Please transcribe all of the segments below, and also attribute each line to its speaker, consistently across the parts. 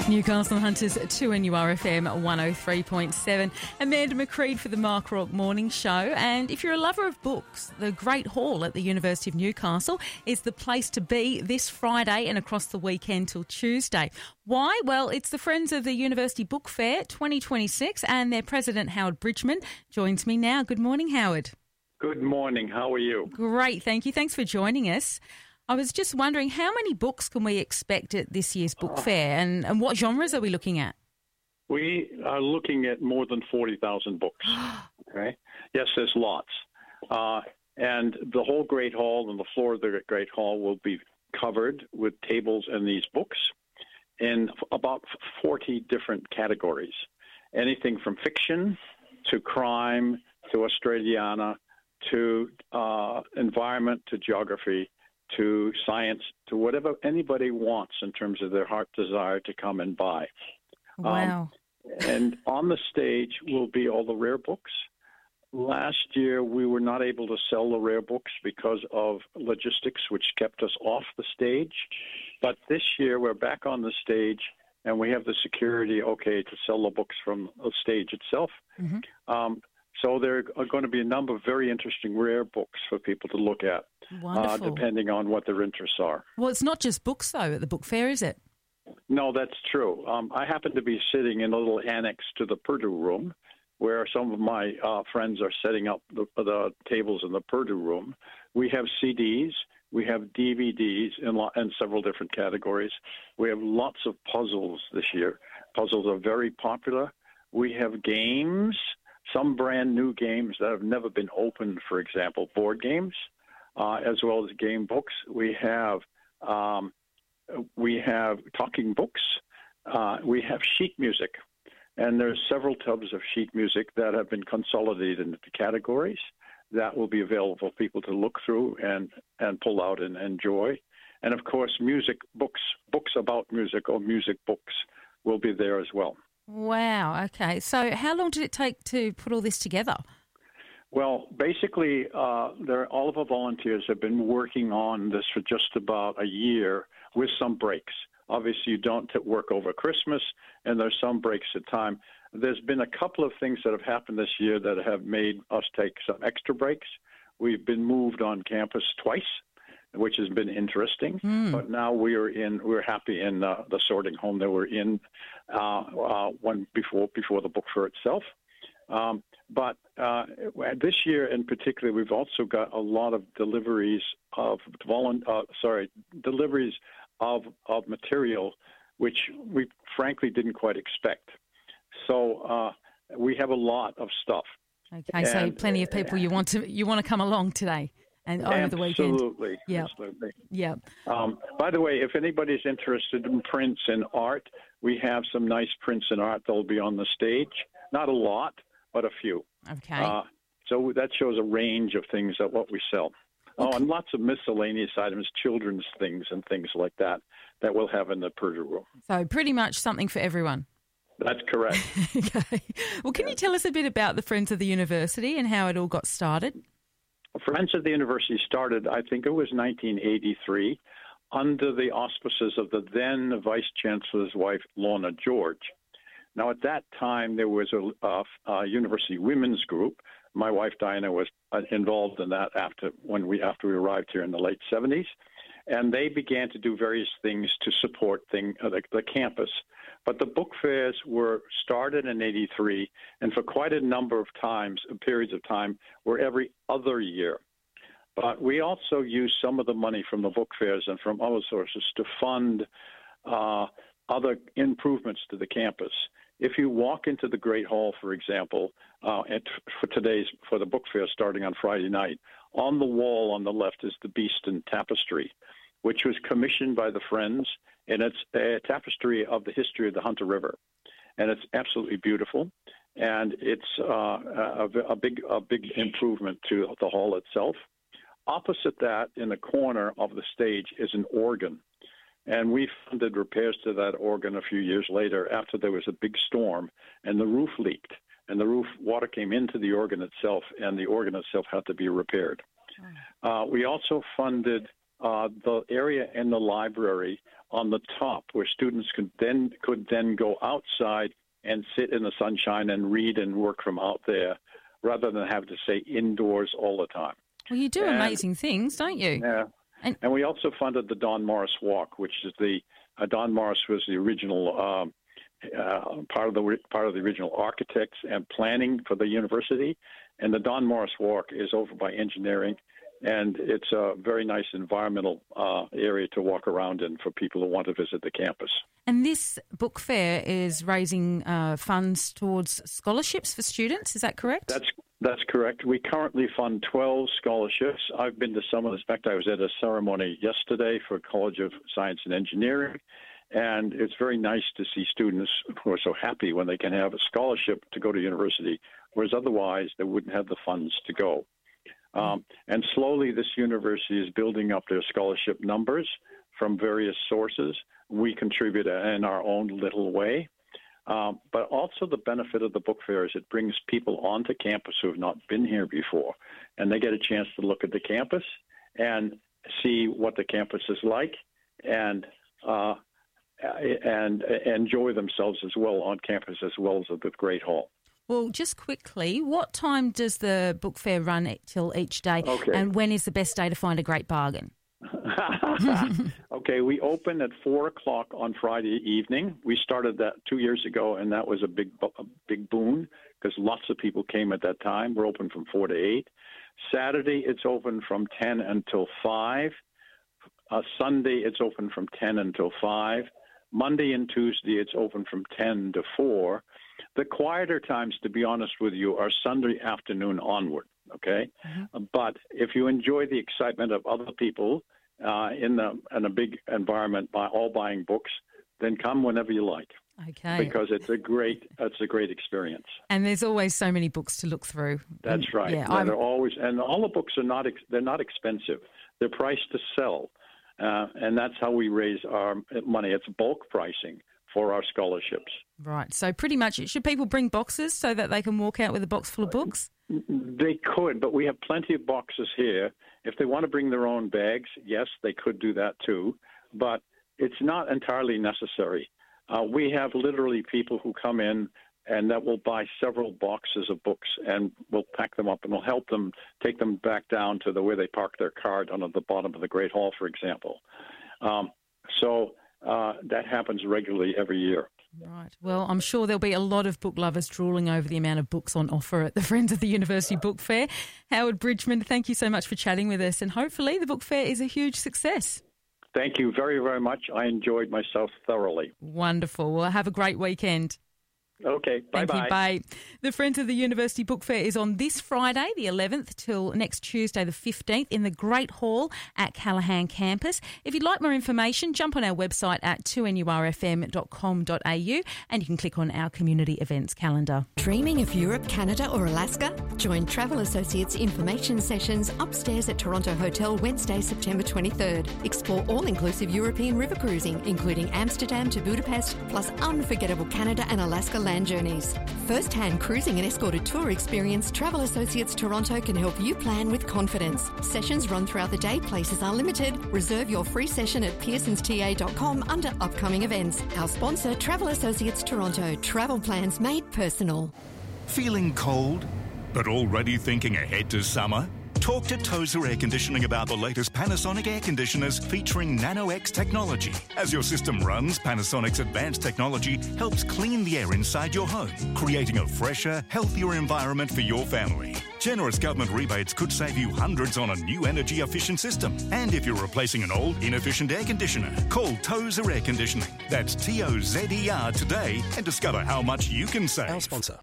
Speaker 1: Newcastle Hunters 2NURFM 103.7. Amanda McCreed for the Mark Rock Morning Show. And if you're a lover of books, the Great Hall at the University of Newcastle is the place to be this Friday and across the weekend till Tuesday. Why? Well, it's the Friends of the University Book Fair 2026 and their president, Howard Bridgman, joins me now. Good morning, Howard.
Speaker 2: Good morning. How are you?
Speaker 1: Great, thank you. Thanks for joining us. I was just wondering, how many books can we expect at this year's book fair, and what genres are we looking at?
Speaker 2: We are looking at more than 40,000 books. Okay. Yes, there's lots. And the whole Great Hall and the floor of the Great Hall will be covered with tables and these books in about 40 different categories. Anything from fiction to crime to Australiana to environment to geography to science, to whatever anybody wants in terms of their heart desire to come and buy.
Speaker 1: Wow.
Speaker 2: And on the stage will be all the rare books. Last year, we were not able to sell the rare books because of logistics, which kept us off the stage. But this year, we're back on the stage, and we have the security, to sell the books from the stage itself. Mm-hmm. So there are going to be a number of very interesting rare books for people to look at, depending on what their interests are.
Speaker 1: Well, it's not just books, though, at the book fair, is it?
Speaker 2: No, that's true. I happen to be sitting in a little annex to the Purdue room, where some of my friends are setting up the tables in the Purdue room. We have CDs. We have DVDs in several different categories. We have lots of puzzles this year. Puzzles are very popular. We have games. Some brand new games that have never been opened, for example, board games, as well as game books. We have talking books. We have sheet music, and there's several tubs of sheet music that have been consolidated into categories that will be available for people to look through and pull out and enjoy. And of course, music books about music or music books will be there as well.
Speaker 1: Wow, okay. So how long did it take to put all this together?
Speaker 2: Well, basically, all of our volunteers have been working on this for just about a year with some breaks. Obviously, you don't work over Christmas, and there's some breaks at time. There's been a couple of things that have happened this year that have made us take some extra breaks. We've been moved on campus twice, which has been interesting. But now we're happy in the sorting home that we're in one before the book fair itself. But this year in particular, we've also got a lot of deliveries of material, which we frankly didn't quite expect. So we have a lot of stuff.
Speaker 1: Okay, so plenty of people you want to come along today. And over the weekend.
Speaker 2: Absolutely.
Speaker 1: Yeah.
Speaker 2: By the way, if anybody's interested in prints and art, we have some nice prints and art that will be on the stage. Not a lot, but a few.
Speaker 1: Okay.
Speaker 2: So that shows a range of things that what we sell. Okay. And lots of miscellaneous items, children's things and things like that we'll have in the Purdue room.
Speaker 1: So pretty much something for everyone.
Speaker 2: That's correct.
Speaker 1: Okay. Well, can you tell us a bit about the Friends of the University and how it all got started?
Speaker 2: Friends of the University started, I think it was 1983, under the auspices of the then Vice Chancellor's wife, Lorna George. Now, at that time, there was a university women's group. My wife, Diana, was involved in that after we arrived here in the late 70s. And they began to do various things to support the campus. But the book fairs were started in 83, and for quite a number of periods of time, were every other year. But we also used some of the money from the book fairs and from other sources to fund other improvements to the campus. If you walk into the Great Hall, for example, for the book fair starting on Friday night, on the wall on the left is the Beeston Tapestry, which was commissioned by the Friends, and it's a tapestry of the history of the Hunter River. And it's absolutely beautiful, and it's a big improvement to the hall itself. Opposite that, in the corner of the stage, is an organ. And we funded repairs to that organ a few years later after there was a big storm, and the roof leaked, and the roof water came into the organ itself, and the organ itself had to be repaired. We also funded the area in the library on the top where students could then go outside and sit in the sunshine and read and work from out there rather than have to stay indoors all the time.
Speaker 1: Well, you do amazing things, don't you?
Speaker 2: Yeah. And we also funded the Don Morris Walk, which is Don Morris was the original part of the original architects and planning for the university. And the Don Morris Walk is over by engineering, and it's a very nice environmental area to walk around in for people who want to visit the campus.
Speaker 1: And this book fair is raising funds towards scholarships for students, is that correct?
Speaker 2: That's correct. We currently fund 12 scholarships. I've been to some of them. In fact, I was at a ceremony yesterday for College of Science and Engineering, and it's very nice to see students who are so happy when they can have a scholarship to go to university, whereas otherwise they wouldn't have the funds to go. And slowly this university is building up their scholarship numbers from various sources. We contribute in our own little way. But also the benefit of the book fair is it brings people onto campus who have not been here before, and they get a chance to look at the campus and see what the campus is like and enjoy themselves as well on campus as well as at the Great Hall.
Speaker 1: Well, just quickly, what time does the book fair run till each day, and when is the best day to find a great bargain?
Speaker 2: Okay, we open at 4 o'clock on Friday evening. We started that 2 years ago, and that was a big boon because lots of people came at that time. We're open from 4 to 8. Saturday, it's open from 10 until 5. Sunday, it's open from 10 until 5. Monday and Tuesday, it's open from 10 to 4. The quieter times, to be honest with you, are Sunday afternoon onward, okay? Mm-hmm. But if you enjoy the excitement of other people in a big environment all buying books, then come whenever you like.
Speaker 1: Okay.
Speaker 2: Because it's a great experience.
Speaker 1: And there's always so many books to look through.
Speaker 2: That's right. Yeah, they're always, and all the books are they're not expensive. They're priced to sell. And that's how we raise our money. It's bulk pricing for our scholarships.
Speaker 1: Right. So pretty much, should people bring boxes so that they can walk out with a box full of books?
Speaker 2: They could, but we have plenty of boxes here. If they want to bring their own bags, yes, they could do that too. But it's not entirely necessary. We have literally people who come in and that will buy several boxes of books, and we'll pack them up and we'll help them take them back down to where they park their car down at the bottom of the Great Hall, for example. So that happens regularly every year.
Speaker 1: Right. Well, I'm sure there'll be a lot of book lovers drooling over the amount of books on offer at the Friends of the University Book Fair. Howard Bridgman, thank you so much for chatting with us, and hopefully the book fair is a huge success.
Speaker 2: Thank you very, very much. I enjoyed myself thoroughly.
Speaker 1: Wonderful. Well, have a great weekend.
Speaker 2: Okay, bye-bye.
Speaker 1: Thank you, bye. The Friends of the University Book Fair is on this Friday, the 11th, till next Tuesday, the 15th, in the Great Hall at Callaghan campus. If you'd like more information, jump on our website at 2nurfm.com.au and you can click on our community events calendar.
Speaker 3: Dreaming of Europe, Canada or Alaska? Join Travel Associates information sessions upstairs at Toronto Hotel Wednesday, September 23rd. Explore all-inclusive European river cruising, including Amsterdam to Budapest, plus unforgettable Canada and Alaska land journeys. First-hand cruising and escorted tour experience, Travel Associates Toronto can help you plan with confidence. Sessions run throughout the day, places are limited. Reserve your free session at pearsonsta.com under upcoming events. Our sponsor, Travel Associates Toronto. Travel plans made personal.
Speaker 4: Feeling cold, but already thinking ahead to summer? Talk to Tozer Air Conditioning about the latest Panasonic air conditioners featuring Nano-X technology. As your system runs, Panasonic's advanced technology helps clean the air inside your home, creating a fresher, healthier environment for your family. Generous government rebates could save you hundreds on a new energy-efficient system. And if you're replacing an old, inefficient air conditioner, call Tozer Air Conditioning. That's Tozer today and discover how much you can save.
Speaker 5: Our sponsor.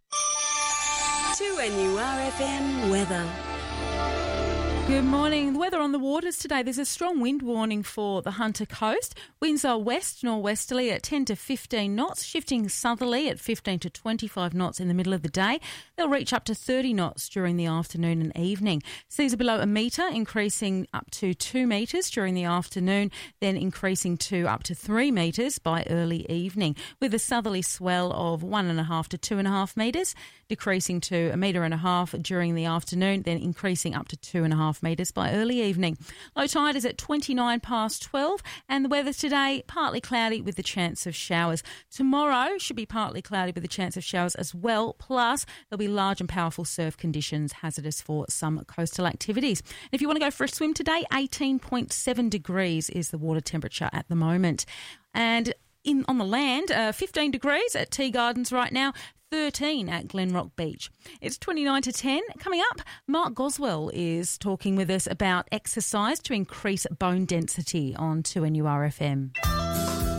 Speaker 6: 2NURFM weather.
Speaker 1: Good morning. The weather on the waters today. There's a strong wind warning for the Hunter Coast. Winds are west-norwesterly at 10 to 15 knots, shifting southerly at 15 to 25 knots in the middle of the day. They'll reach up to 30 knots during the afternoon and evening. Seas are below a metre, increasing up to 2 metres during the afternoon, then increasing to up to 3 metres by early evening, with a southerly swell of 1.5 to 2.5 metres, decreasing to 1.5 metres during the afternoon, then increasing up to 2.5 2.5 metres by early evening. Low tide is at 29 past 12, and the weather today, partly cloudy with the chance of showers. Tomorrow should be partly cloudy with the chance of showers as well, plus there'll be large and powerful surf conditions, hazardous for some coastal activities. If you want to go for a swim today, 18.7 degrees is the water temperature at the moment. And on the land, 15 degrees at Tea Gardens right now, 13 at Glenrock Beach. It's 29 to 10. Coming up, Mark Goswell is talking with us about exercise to increase bone density on 2NURFM.